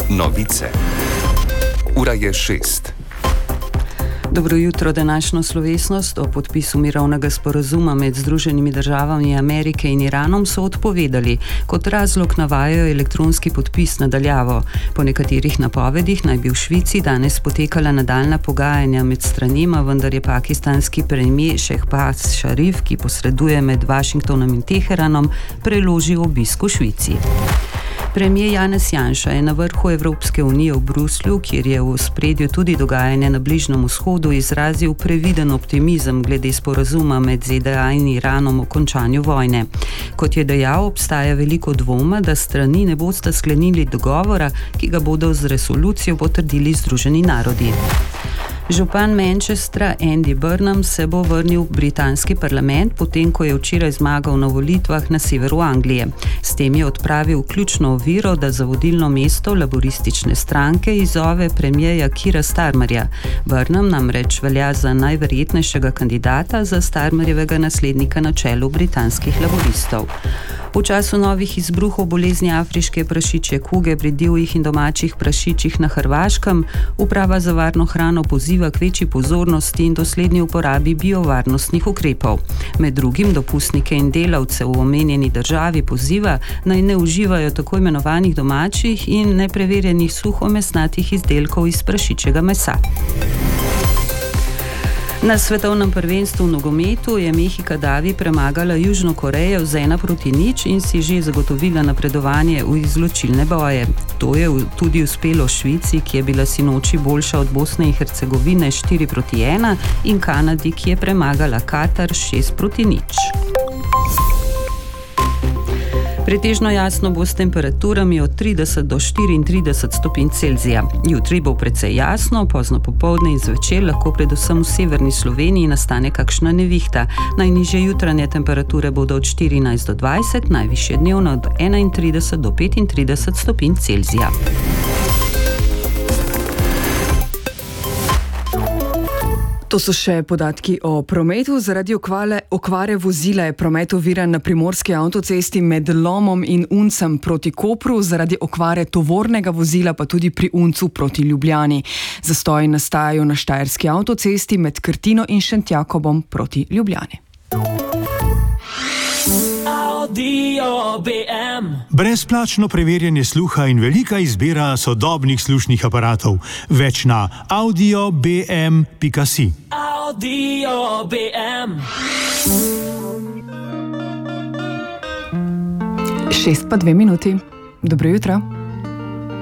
Novice. Ura je 6. Dobro jutro. Današnjo slovesnost o podpisu mirovnega sporazuma med Združenimi državami Amerike in Iranom so odpovedali. Kot razlog navajajo elektronski podpis na daljavo. Po nekaterih napovedih naj bi v Švici danes potekala nadaljnja pogajanja med stranima, vendar je pakistanski premier Šehbaz Šarif, ki posreduje med Washingtonom in Teheranom, preložil obisk v Švici. Premier Janez Janša je na vrhu Evropske unije v Bruslju, kjer je v ospredju tudi dogajanje na Bližnjem vzhodu, izrazil previden optimizem glede sporazuma med ZDA in Iranom o končanju vojne. Kot je dejal, obstaja veliko dvoma, da strani ne bosta sklenili dogovora, ki ga bodo z resolucijo potrdili Združeni narodi. Župan Manchestra Andy Burnham se bo vrnil v britanski parlament, potem ko je včeraj zmagal na volitvah na severu Anglije. S tem je odpravil ključno oviro, da za vodilno mesto laboristične stranke izzove premierja Keira Starmerja. Burnham namreč velja za najverjetnejšega kandidata za Starmerjevega naslednika na čelu britanskih laboristov. V času novih izbruhov bolezni afriške prašičje kuge pri divjih in domačih prašičih na Hrvaškem Uprava za varno hrano poziva k večji pozornosti in doslednji uporabi biovarnostnih ukrepov. Med drugim dopustnike in delavce v omenjeni državi poziva, naj ne uživajo tako imenovanih domačih in nepreverjenih suhomesnatih izdelkov iz prašičjega mesa. Na svetovnem prvenstvu v nogometu je Mehika Davi premagala Južno Korejo z 1-0 in si že zagotovila napredovanje v izločilne boje. To je tudi uspelo Švici, ki je bila sinoči boljša od Bosne in Hercegovine 4-1 in Kanadi, ki je premagala Katar 6-0. Pretežno jasno bo s temperaturami od 30 do 34 stopinj Celzija. Jutri bo precej jasno, pozno popoldne in zvečer lahko predvsem v severni Sloveniji nastane kakšna nevihta. Najnižje jutranje temperature bodo od 14 do 20, najvišje dnevno od 31 do 35 stopinj Celzija. To so še podatki o prometu. Zaradi okvare vozila je promet oviran na primorski avtocesti med Lomom in Uncem proti Kopru, zaradi okvare tovornega vozila pa tudi pri Uncu proti Ljubljani. Zastoji nastajajo na štajerski avtocesti med Krtino in Šentjakobom proti Ljubljani. Brezplačno preverjanje sluha in velika izbira sodobnih slušnih aparatov. Več na audiobm.si. Audio BM. 6:02. Dobro jutro.